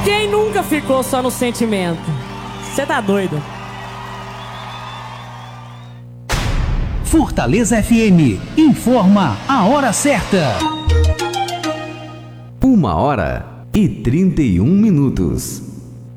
Quem nunca ficou só no sentimento? Você tá doido? Fortaleza FM informa a hora certa. 1h31.